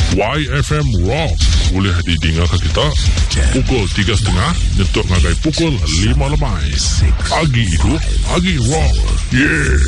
YFM Rock boleh didengarkan kita pukul 3.30 nyentuh ngagai pukul 5 lemai. Pagi itu, pagi rock. Yeah.